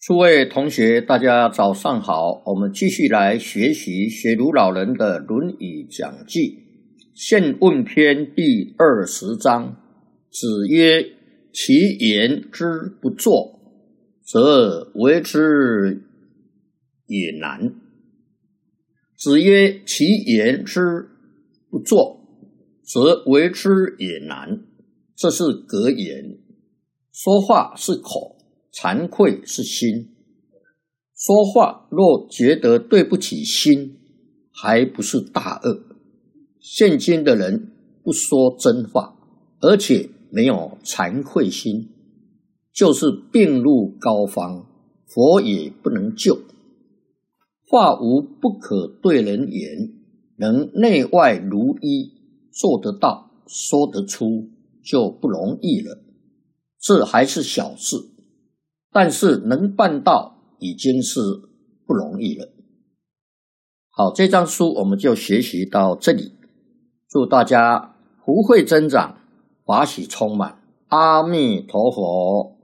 诸位同学，大家早上好，我们继续来学习学儒老人的《论语》讲记。现问篇第20章，子曰：其言之不作，则为之也难。子曰：其言之不作，则为之也难。这是格言。说话是口，惭愧是心。说话若觉得对不起心，还不是大恶。现今的人不说真话，而且没有惭愧心，就是病入膏肓，佛也不能救。话无不可对人言，能内外如一，做得到，说得出，就不容易了。这还是小事，但是能办到已经是不容易了。好，这章书我们就学习到这里。祝大家福慧增长，法喜充满。阿弥陀佛。